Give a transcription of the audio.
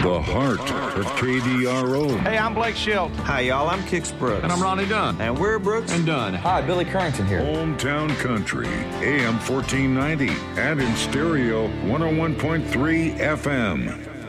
The heart of KDRO. Hey, I'm Blake Shelton. Hi, y'all. I'm Kix Brooks. And I'm Ronnie Dunn. And we're Brooks and Dunn. Hi, Billy Currington here. Hometown Country, AM 1490, and in stereo 101.3 FM.